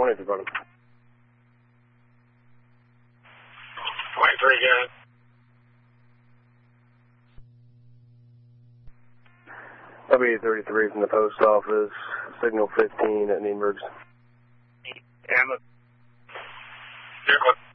20th in front of him. 23 again. W33 from the post office, signal 15 at Nienberg's. Yeah, I'm a...